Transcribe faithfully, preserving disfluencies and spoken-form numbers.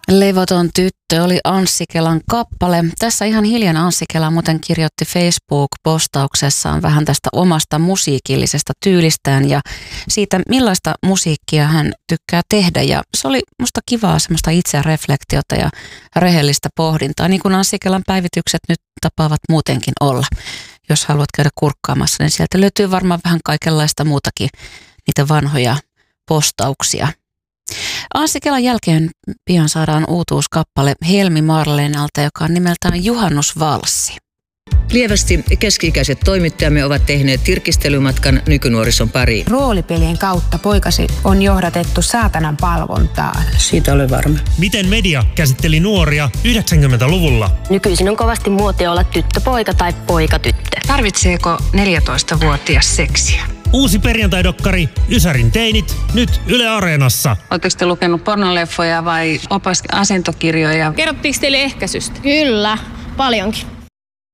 Levoton tyttö oli Anssi Kelan kappale. Tässä ihan hiljan Anssi Kela muuten kirjoitti Facebook-postauksessaan vähän tästä omasta musiikillisesta tyylistään ja siitä, millaista musiikkia hän tykkää tehdä. Ja se oli musta kivaa semmoista itsereflektiota ja rehellistä pohdintaa, niin kuin Anssi Kelan päivitykset nyt tapaavat muutenkin olla. Jos haluat käydä kurkkaamassa, niin sieltä löytyy varmaan vähän kaikenlaista muutakin, niitä vanhoja postauksia. Anssi Kelan jälkeen pian saadaan uutuuskappale Helmi Marlenalta, joka on nimeltään Juhannusvalssi. Lievästi keski-ikäiset toimittajamme ovat tehneet tirkistelymatkan nykynuorison pariin. Roolipelien kautta poikasi on johdatettu saatanan palvontaan. Siitä olen varma. Miten media käsitteli nuoria yhdeksänkymmentäluvulla? Nykyisin on kovasti muotia olla tyttöpoika tai poikatyttö. Tarvitseeko neljätoistavuotias seksiä? Uusi perjantaidokkari Ysärin teinit, nyt Yle Areenassa. Oletteko te lukenut pornoleffoja vai opas- asentokirjoja? Kerrottiinko teille ehkäisystä? Kyllä, paljonkin.